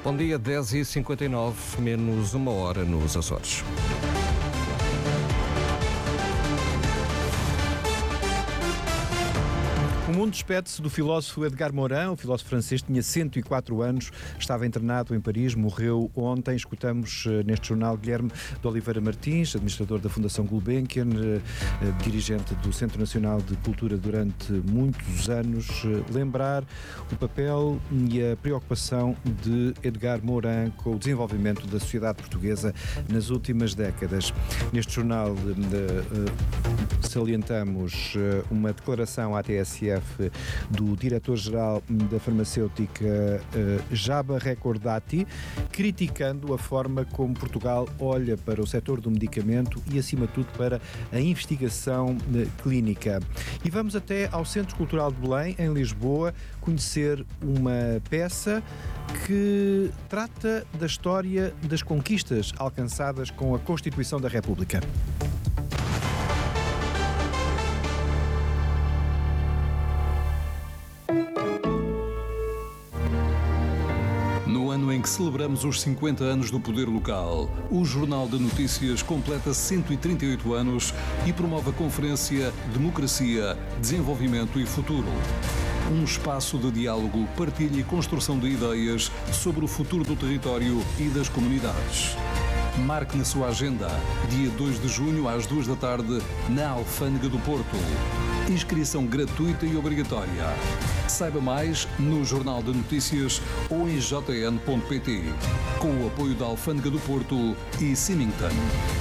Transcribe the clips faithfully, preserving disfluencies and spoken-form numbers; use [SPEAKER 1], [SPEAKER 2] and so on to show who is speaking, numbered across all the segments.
[SPEAKER 1] Bom dia, dez e cinquenta e nove, menos uma hora nos Açores.
[SPEAKER 2] O mundo despede-se do filósofo Edgar Morin. O filósofo francês tinha cento e quatro anos, estava internado em Paris, morreu ontem. Escutamos uh, neste jornal Guilherme de Oliveira Martins, administrador da Fundação Gulbenkian, uh, uh, dirigente do Centro Nacional de Cultura durante muitos anos, uh, lembrar o papel e a preocupação de Edgar Morin com o desenvolvimento da sociedade portuguesa nas últimas décadas. Neste jornal uh, uh, salientamos uh, uma declaração à T S F do diretor-geral da farmacêutica uh, Jaba Recordati, criticando a forma como Portugal olha para o setor do medicamento e, acima de tudo, para a investigação uh, clínica. E vamos até ao Centro Cultural de Belém, em Lisboa, conhecer uma peça que trata da história das conquistas alcançadas com a Constituição da República.
[SPEAKER 3] No ano em que celebramos os cinquenta anos do poder local, o Jornal de Notícias completa cento e trinta e oito anos e promove a conferência Democracia, Desenvolvimento e Futuro. Um espaço de diálogo, partilha e construção de ideias sobre o futuro do território e das comunidades. Marque na sua agenda, dia dois de junho às duas da tarde, na Alfândega do Porto. Inscrição gratuita e obrigatória. Saiba mais no Jornal de Notícias ou em j n ponto p t, com o apoio da Alfândega do Porto e Symington.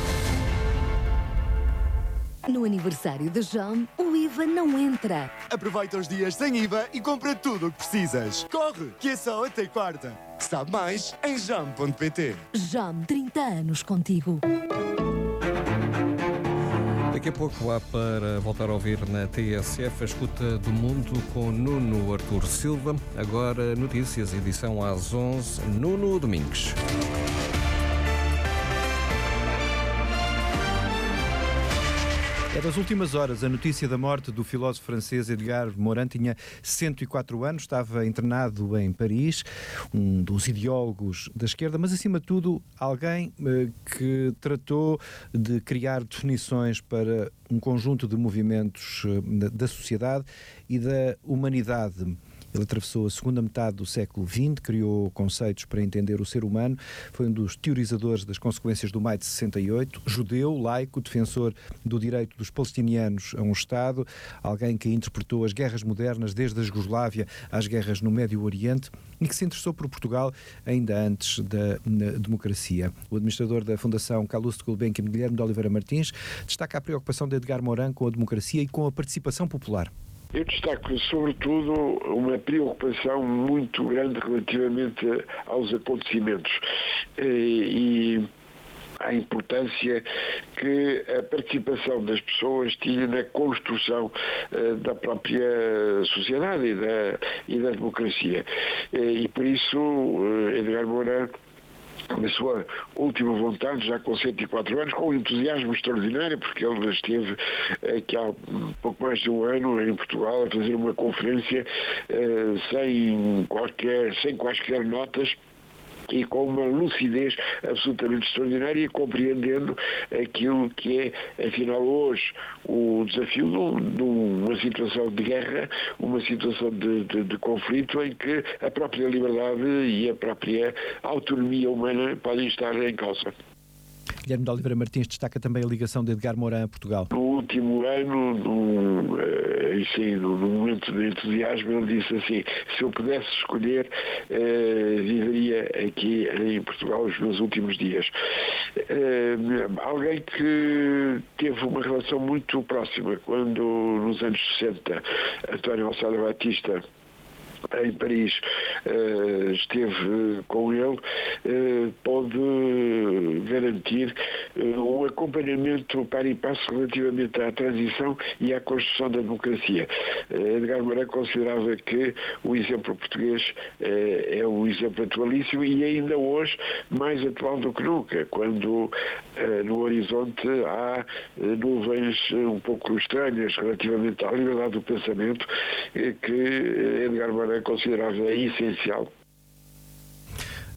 [SPEAKER 4] No aniversário da Jam, o I V A não entra.
[SPEAKER 5] Aproveita os dias sem I V A e compra tudo o que precisas. Corre, que é só até quarta. Sabe mais em jam ponto p t.
[SPEAKER 4] Jam, trinta anos contigo.
[SPEAKER 1] Daqui a pouco há para voltar a ouvir na T S F a escuta do mundo com Nuno Artur Silva. Agora notícias, edição às onze, Nuno Domingues.
[SPEAKER 2] É das últimas horas a notícia da morte do filósofo francês Edgar Morin. Tinha cento e quatro anos, estava internado em Paris, um dos ideólogos da esquerda, mas acima de tudo alguém eh, que tratou de criar definições para um conjunto de movimentos eh, da sociedade e da humanidade. Ele atravessou a segunda metade do século vinte, criou conceitos para entender o ser humano, foi um dos teorizadores das consequências do maio de sessenta e oito, judeu, laico, defensor do direito dos palestinianos a um Estado, alguém que interpretou as guerras modernas desde a Jugoslávia às guerras no Médio Oriente e que se interessou por Portugal ainda antes da democracia. O administrador da Fundação Calouste Gulbenkian, Guilherme de Oliveira Martins, destaca a preocupação de Edgar Morin com a democracia e com a participação popular.
[SPEAKER 6] Eu destaco, sobretudo, uma preocupação muito grande relativamente aos acontecimentos e à importância que a participação das pessoas tinha na construção da própria sociedade e da, e da democracia. E por isso, Edgar Morin, na sua última vontade, já com cento e quatro anos, com um entusiasmo extraordinário, porque ele esteve aqui há pouco mais de um ano em Portugal a fazer uma conferência eh, sem qualquer, sem quaisquer notas, e com uma lucidez absolutamente extraordinária e compreendendo aquilo que é, afinal, hoje o desafio de uma situação de guerra, uma situação de, de, de conflito em que a própria liberdade e a própria autonomia humana podem estar em causa.
[SPEAKER 2] Guilherme de Oliveira Martins destaca também a ligação de Edgar Morin a Portugal.
[SPEAKER 6] No último ano, no, assim, no, no momento de entusiasmo, ele disse assim: se eu pudesse escolher, eh, viveria aqui em Portugal os meus últimos dias. Eh, alguém que teve uma relação muito próxima quando, nos anos sessenta, António Alçada Batista, em Paris, uh, esteve com ele, uh, pode garantir uh, um acompanhamento par e passo relativamente à transição e à construção da democracia. Uh, Edgar Morin considerava que o exemplo português uh, é um exemplo atualíssimo e ainda hoje mais atual do que nunca, quando uh, no horizonte há uh, nuvens um pouco estranhas relativamente à liberdade do pensamento uh, que Edgar Morin considerava essencial.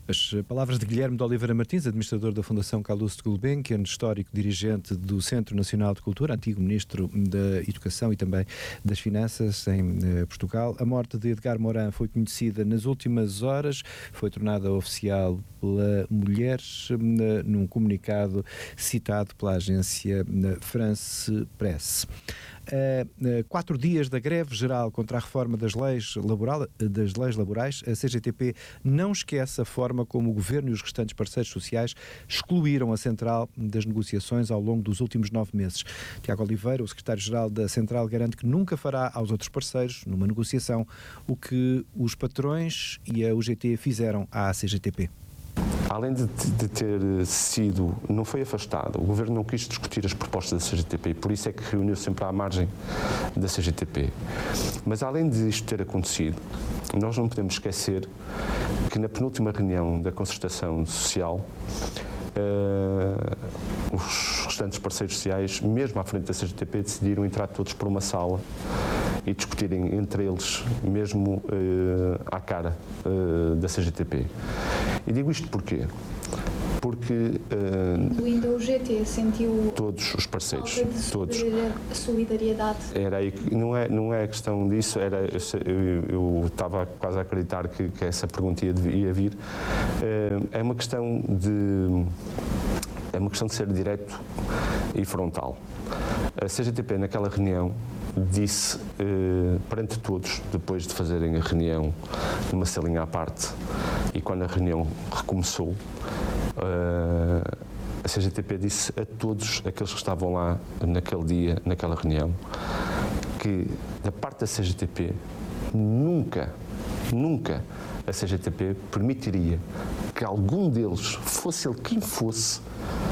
[SPEAKER 2] As palavras de Guilherme de Oliveira Martins, administrador da Fundação Calouste Gulbenkian, histórico dirigente do Centro Nacional de Cultura, antigo ministro da Educação e também das Finanças em eh, Portugal. A morte de Edgar Morin foi conhecida nas últimas horas, foi tornada oficial pela mulher eh, num comunicado citado pela agência eh, France Press. Uh, quatro dias da greve geral contra a reforma das leis, laboral, das leis laborais, a C G T P não esquece a forma como o Governo e os restantes parceiros sociais excluíram a Central das negociações ao longo dos últimos nove meses. Tiago Oliveira, o secretário-geral da Central, garante que nunca fará aos outros parceiros, numa negociação, o que os patrões e a U G T fizeram à C G T P.
[SPEAKER 7] Além de, de ter sido, não foi afastado, o Governo não quis discutir as propostas da C G T P, por isso é que reuniu sempre à margem da C G T P. Mas além de isto ter acontecido, nós não podemos esquecer que na penúltima reunião da concertação social, uh, os restantes parceiros sociais, mesmo à frente da C G T P, decidiram entrar todos por uma sala e discutirem entre eles, mesmo uh, à cara uh, da C G T P. E digo isto porquê? Porque uh,
[SPEAKER 8] ainda o G T sentiu
[SPEAKER 7] todos os parceiros,
[SPEAKER 8] de
[SPEAKER 7] todos.
[SPEAKER 8] solidariedade.
[SPEAKER 7] Era aí que não é não é questão disso. Era eu, eu estava quase a acreditar que, que essa pergunta ia, ia vir. Uh, é uma questão de é uma questão de ser direto e frontal. A C G T P naquela reunião disse eh, perante todos, depois de fazerem a reunião numa salinha à parte, e quando a reunião recomeçou, eh, a C G T P disse a todos aqueles que estavam lá naquele dia, naquela reunião, que da parte da C G T P nunca, nunca a C G T P permitiria que algum deles, fosse ele quem fosse,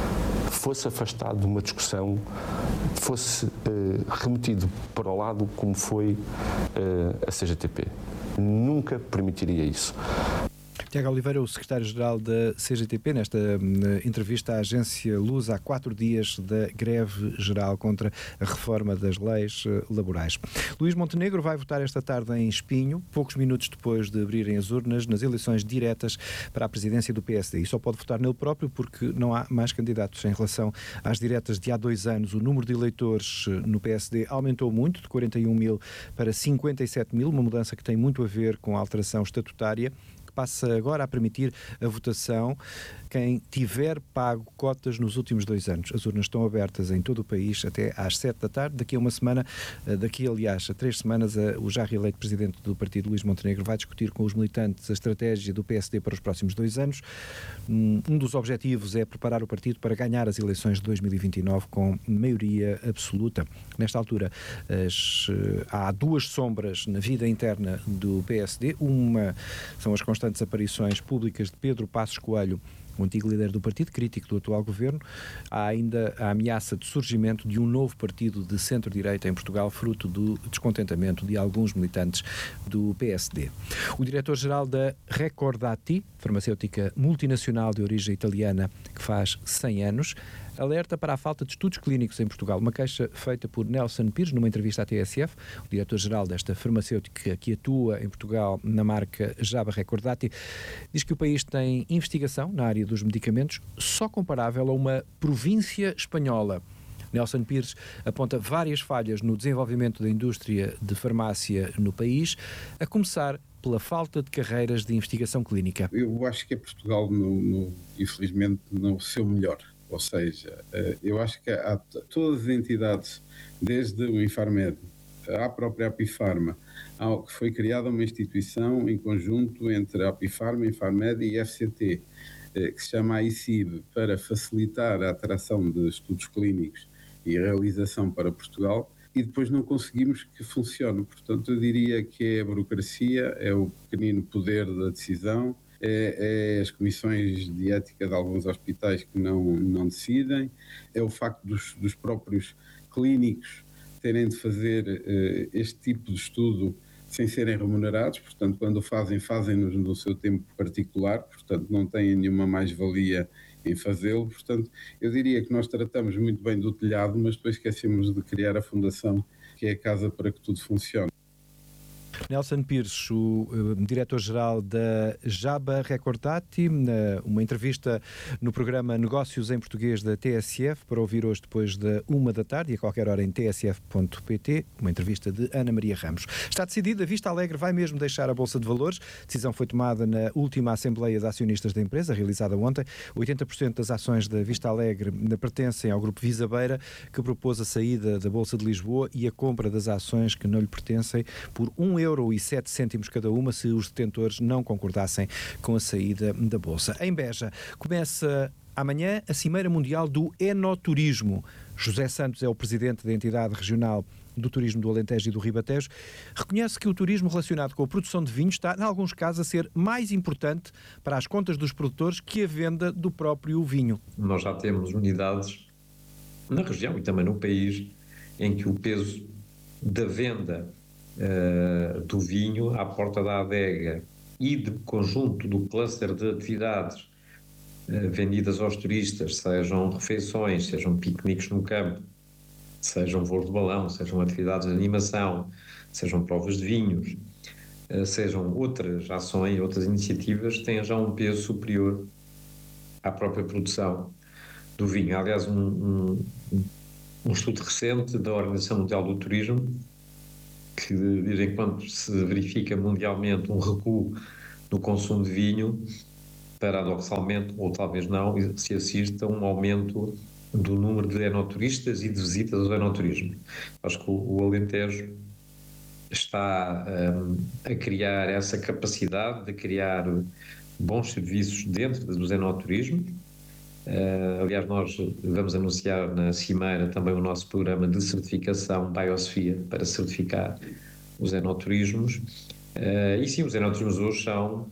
[SPEAKER 7] fosse afastado de uma discussão, fosse uh, remetido para o lado como foi uh, a C G T P. Nunca permitiria isso.
[SPEAKER 2] Tiago Oliveira, o secretário-geral da C G T P, nesta uh, entrevista à agência Luz, há quatro dias da greve geral contra a reforma das leis uh, laborais. Luís Montenegro vai votar esta tarde em Espinho, poucos minutos depois de abrirem as urnas, nas eleições diretas para a presidência do P S D. E só pode votar nele próprio porque não há mais candidatos. Em relação às diretas de há dois anos, o número de eleitores no P S D aumentou muito, de quarenta e um mil para cinquenta e sete mil, uma mudança que tem muito a ver com a alteração estatutária, passa agora a permitir a votação quem tiver pago cotas nos últimos dois anos. As urnas estão abertas em todo o país até às sete da tarde. Daqui a uma semana, daqui aliás a três semanas, o já reeleito presidente do partido, Luís Montenegro, vai discutir com os militantes a estratégia do P S D para os próximos dois anos. Um dos objetivos é preparar o partido para ganhar as eleições de dois mil e vinte e nove com maioria absoluta. Nesta altura, as, há duas sombras na vida interna do P S D. Uma são as constantes aparições públicas de Pedro Passos Coelho, o antigo líder do partido, crítico do atual governo. Há ainda a ameaça de surgimento de um novo partido de centro-direita em Portugal, fruto do descontentamento de alguns militantes do P S D. O diretor-geral da Recordati, farmacêutica multinacional de origem italiana que faz cem anos, alerta para a falta de estudos clínicos em Portugal. Uma queixa feita por Nelson Pires numa entrevista à T S F, o diretor-geral desta farmacêutica que atua em Portugal na marca Java Recordati, diz que o país tem investigação na área dos medicamentos só comparável a uma província espanhola. Nelson Pires aponta várias falhas no desenvolvimento da indústria de farmácia no país, a começar pela falta de carreiras de investigação clínica.
[SPEAKER 9] Eu acho que é Portugal, no, no, infelizmente, no seu melhor. Ou seja, eu acho que há todas as entidades, desde o Infarmed à própria Apifarma, que foi criada uma instituição em conjunto entre a Apifarma, Infarmed e F C T, que se chama A I C I B, para facilitar a atração de estudos clínicos e a realização para Portugal, e depois não conseguimos que funcione. Portanto, eu diria que é a burocracia, é o pequenino poder da decisão, É, é as comissões de ética de alguns hospitais que não, não decidem, é o facto dos, dos próprios clínicos terem de fazer uh, este tipo de estudo sem serem remunerados. Portanto, quando o fazem, fazem-nos no seu tempo particular, portanto não têm nenhuma mais-valia em fazê-lo. Portanto, eu diria que nós tratamos muito bem do telhado, mas depois esquecemos de criar a fundação, que é a casa para que tudo funcione.
[SPEAKER 2] Nelson Pires, o uh, diretor-geral da Jaba Recordati, uh, uma entrevista no programa Negócios em Português da T S F, para ouvir hoje depois da uma da tarde e a qualquer hora em t s f ponto p t, uma entrevista de Ana Maria Ramos. Está decidido, a Vista Alegre vai mesmo deixar a Bolsa de Valores. A decisão foi tomada na última Assembleia de Acionistas da empresa, realizada ontem. oitenta por cento das ações da Vista Alegre pertencem ao grupo Visabeira, que propôs a saída da Bolsa de Lisboa e a compra das ações que não lhe pertencem por um euro e sete cêntimos cada uma, se os detentores não concordassem com a saída da Bolsa. Em Beja, começa amanhã a Cimeira Mundial do Enoturismo. José Santos é o presidente da entidade regional do turismo do Alentejo e do Ribatejo. Reconhece que o turismo relacionado com a produção de vinho está, em alguns casos, a ser mais importante para as contas dos produtores que a venda do próprio vinho.
[SPEAKER 10] Nós já temos unidades na região e também no país em que o peso da venda uh, do vinho à porta da adega e de conjunto do cluster de atividades uh, vendidas aos turistas, sejam refeições, sejam piqueniques no campo, sejam voos de balão, sejam atividades de animação, sejam provas de vinhos, uh, sejam outras ações, outras iniciativas, têm já um peso superior à própria produção do vinho. Aliás, um, um, um estudo recente da Organização Mundial do Turismo, que de vez em quando se verifica mundialmente um recuo no consumo de vinho, paradoxalmente, ou talvez não, se assiste a um aumento do número de enoturistas e de visitas ao enoturismo. Acho que o, o Alentejo está um, a criar essa capacidade de criar bons serviços dentro do enoturismo. Uh, aliás, nós vamos anunciar na Cimeira também o nosso programa de certificação Biosphere para certificar os enoturismos. Uh, e sim, os enoturismos hoje são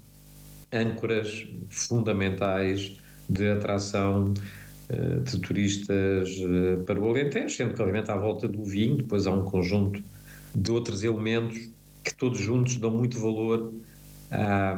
[SPEAKER 10] âncoras fundamentais de atração uh, de turistas uh, para o Alentejo, sendo que, obviamente, à volta do vinho, depois há um conjunto de outros elementos que todos juntos dão muito valor À,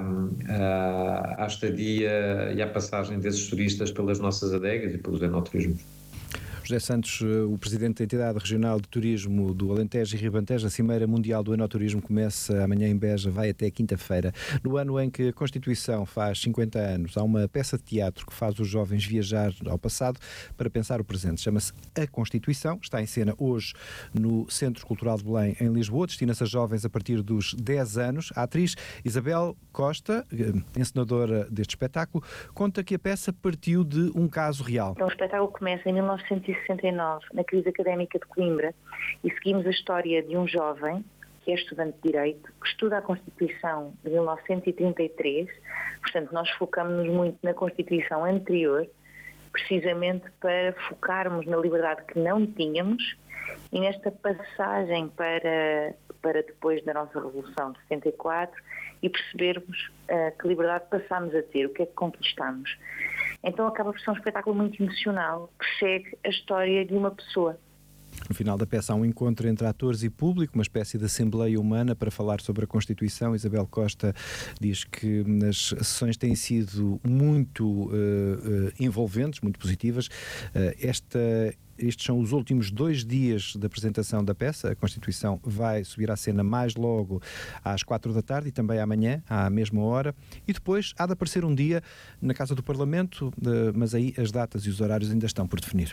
[SPEAKER 10] à, à estadia e à passagem desses turistas pelas nossas adegas e pelos enoturismos.
[SPEAKER 2] José Santos, o presidente da entidade regional de turismo do Alentejo e Ribatejo, a Cimeira Mundial do Enoturismo começa amanhã em Beja, vai até quinta-feira. No ano em que a Constituição faz cinquenta anos, há uma peça de teatro que faz os jovens viajar ao passado para pensar o presente. Chama-se A Constituição, está em cena hoje no Centro Cultural de Belém, em Lisboa, destina-se a jovens a partir dos dez anos. A atriz Isabel Costa, encenadora deste espetáculo, conta que a peça partiu de um caso real.
[SPEAKER 11] Então, o espetáculo começa em mil novecentos e sessenta e nove, na crise académica de Coimbra, e seguimos a história de um jovem que é estudante de Direito, que estuda a Constituição de mil novecentos e trinta e três, portanto nós focamos-nos muito na Constituição anterior, precisamente para focarmos na liberdade que não tínhamos e nesta passagem para, para depois da nossa Revolução de setenta e quatro e percebermos uh, que liberdade passámos a ter, o que é que conquistamos. Então acaba por ser um espetáculo muito emocional que segue a história de uma pessoa.
[SPEAKER 2] No final da peça há um encontro entre atores e público, uma espécie de assembleia humana para falar sobre a Constituição. Isabel Costa diz que as sessões têm sido muito uh, uh, envolventes, muito positivas. Uh, esta Estes são os últimos dois dias da apresentação da peça. A Constituição vai subir à cena mais logo às quatro da tarde e também amanhã, à mesma hora. E depois há de aparecer um dia na Casa do Parlamento, mas aí as datas e os horários ainda estão por definir.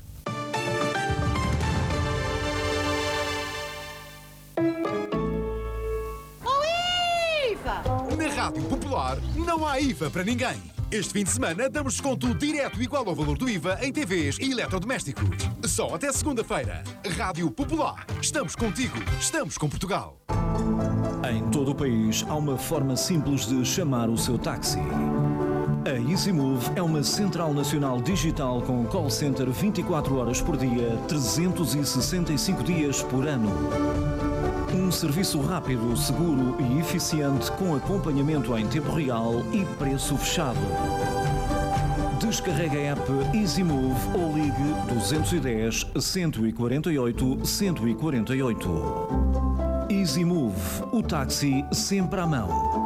[SPEAKER 12] Oh, I V A! Na Rádio Popular não há I V A para ninguém. Este fim de semana damos desconto direto igual ao valor do I V A em T Vs e eletrodomésticos. Só até segunda-feira. Rádio Popular. Estamos contigo. Estamos com Portugal.
[SPEAKER 13] Em todo o país há uma forma simples de chamar o seu táxi. A EasyMove é uma central nacional digital com call center vinte e quatro horas por dia, trezentos e sessenta e cinco dias por ano. Um serviço rápido, seguro e eficiente com acompanhamento em tempo real e preço fechado. Descarregue a app EasyMove ou ligue duzentos e dez, cento e quarenta e oito, cento e quarenta e oito. EasyMove, o táxi sempre à mão.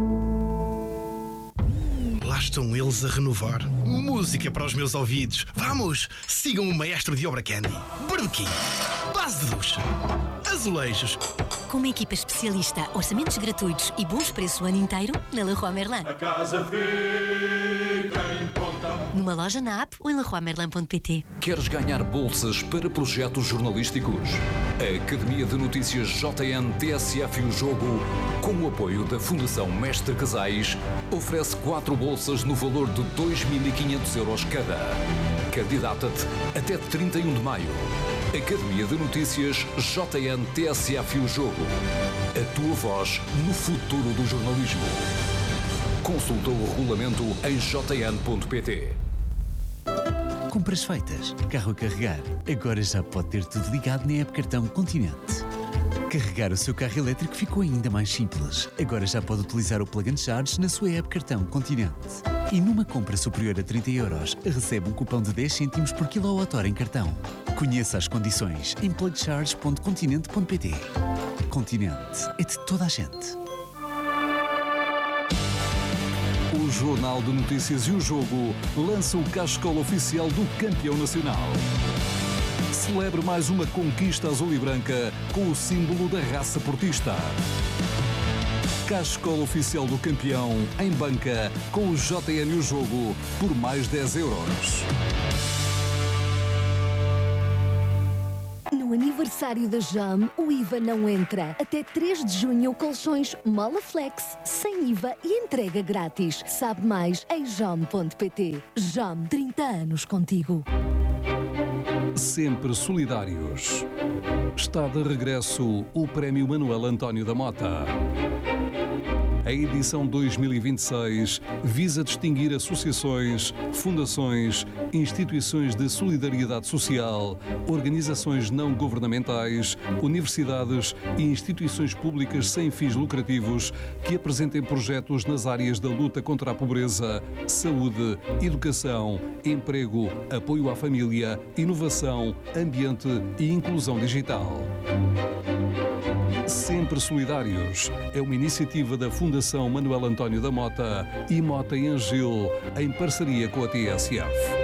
[SPEAKER 14] Lá estão eles a renovar. Música para os meus ouvidos. Vamos, sigam o maestro de obra Candy. Barbequim, base de ducha, azulejos,
[SPEAKER 15] Com uma equipa especialista, orçamentos gratuitos e bons preços o ano inteiro, na Leroy Merlin.
[SPEAKER 16] A casa fica em conta.
[SPEAKER 15] Numa loja na app ou em leroy merlin ponto pt.
[SPEAKER 3] Queres ganhar bolsas para projetos jornalísticos? A Academia de Notícias J N T S F e o Jogo, com o apoio da Fundação Mestre Casais, oferece quatro bolsas no valor de dois mil e quinhentos euros cada. Candidata-te até trinta e um de maio. Academia de Notícias J N T S F e o Jogo. A tua voz no futuro do jornalismo. Consulta o regulamento em j n ponto p t.
[SPEAKER 17] Compras feitas, carro a carregar. Agora já pode ter tudo ligado na app Cartão Continente. Carregar o seu carro elétrico ficou ainda mais simples. Agora já pode utilizar o Plug and Charge na sua app Cartão Continente. E numa compra superior a trinta euros, recebe um cupom de dez cêntimos por quilowatt-hora em cartão. Conheça as condições em plug charge ponto continente ponto p t. Continente é de toda a gente.
[SPEAKER 3] O Jornal de Notícias e o Jogo lança o cascola oficial do campeão nacional. Celebre mais uma conquista azul e branca com o símbolo da raça portista. Cascola oficial do campeão em banca com o J N e o Jogo por mais dez euros.
[SPEAKER 4] No aniversário da Jam, o I V A não entra. Até três de junho, colchões Molaflex, sem I V A e entrega grátis. Sabe mais em jam ponto p t. Jam, trinta anos contigo.
[SPEAKER 3] Sempre solidários. Está de regresso o Prémio Manuel António da Mota. A edição dois mil e vinte e seis visa distinguir associações, fundações, instituições de solidariedade social, organizações não governamentais, universidades e instituições públicas sem fins lucrativos que apresentem projetos nas áreas da luta contra a pobreza, saúde, educação, emprego, apoio à família, inovação, ambiente e inclusão digital. Sempre Solidários é uma iniciativa da Fundação Manuel António da Mota e Mota em Angil, em parceria com a T S F.